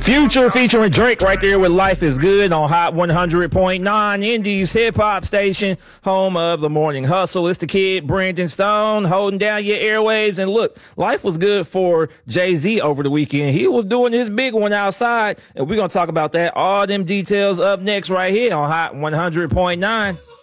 Future featuring Drake right there with Life is Good on Hot 100.9, Indies hip hop station, home of the morning hustle. It's the kid Brandon Stone holding down your airwaves. And look, life was good for Jay-Z over the weekend. He was doing his big one outside, and we're going to talk about that. All them details up next right here on Hot 100.9.